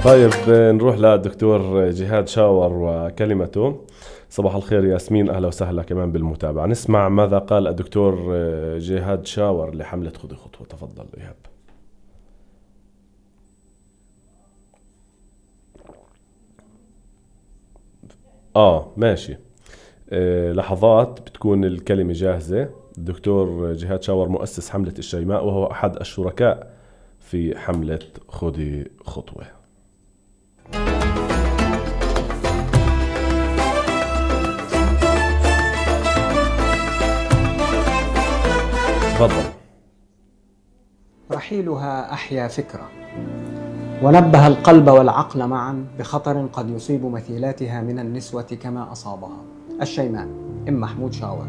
طيب نروح للدكتور جهاد شاور وكلمته. صباح الخير ياسمين، أهلا وسهلا كمان بالمتابعة. نسمع ماذا قال الدكتور جهاد شاور لحملة خذي خطوة. تفضل إيهاب. ماشي. لحظات بتكون الكلمة جاهزة. الدكتور جهاد شاور مؤسس حملة الشيماء، وهو أحد الشركاء في حملة خذي خطوة. تفضل. رحيلها أحيا فكرة، ونبه القلب والعقل معا بخطر قد يصيب مثيلاتها من النسوة كما أصابها. الشيماء أم محمود شاور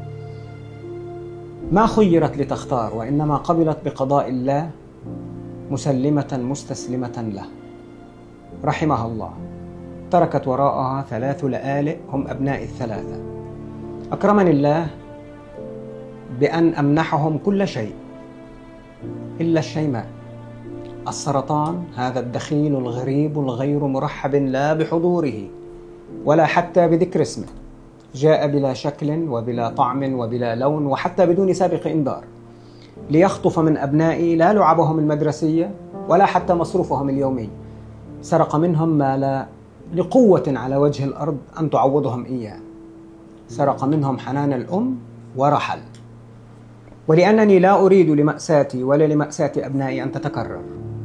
ما خيرت لتختار، وإنما قبلت بقضاء الله مسلمة مستسلمة له. رحمها الله، تركت وراءها 3 لآلئ هم أبناء ال3. أكرمني الله بأن أمنحهم كل شيء إلا الشيماء. السرطان هذا الدخيل الغريب الغير مرحب لا بحضوره ولا حتى بذكر اسمه، جاء بلا شكل وبلا طعم وبلا لون وحتى بدون سابق إنذار، ليخطف من أبنائي لا لعبهم المدرسية ولا حتى مصروفهم اليومي. سرق منهم ما لا لقوة على وجه الأرض أن تعوضهم إياه. سرق منهم حنان الأم ورحل. ولأنني لا أريد لمأساتي ولا لمأساة أبنائي أن تتكرر،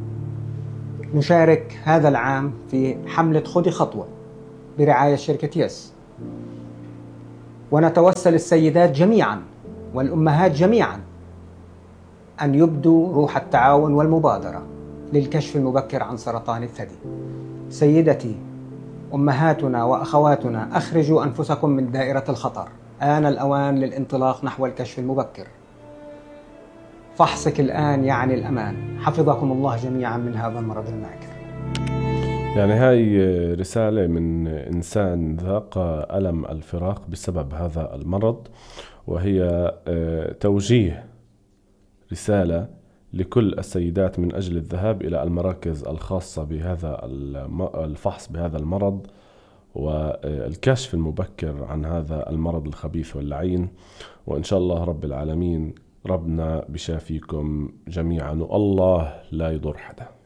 نشارك هذا العام في حملة خذي خطوة برعاية شركة يس، ونتوسل السيدات جميعا والأمهات جميعا أن يبدوا روح التعاون والمبادرة للكشف المبكر عن سرطان الثدي. سيدتي، أمهاتنا وأخواتنا، أخرجوا أنفسكم من دائرة الخطر. آن الأوان للانطلاق نحو الكشف المبكر. فحصك الآن يعني الأمان. حفظكم الله جميعا من هذا المرض المعكر. يعني هاي رسالة من إنسان ذاق ألم الفراق بسبب هذا المرض، وهي توجيه رسالة لكل السيدات من أجل الذهاب إلى المراكز الخاصة بهذا الفحص بهذا المرض والكشف المبكر عن هذا المرض الخبيث واللعين. وإن شاء الله رب العالمين ربنا بشافيكم جميعا، والله لا يضر حدا.